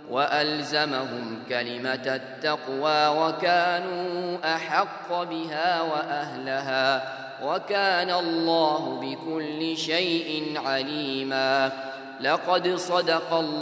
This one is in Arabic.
وألزمهم كلمة التقوى وكانوا أحق بها وأهلها وكان الله بكل شيء عليما. لقد صدق الله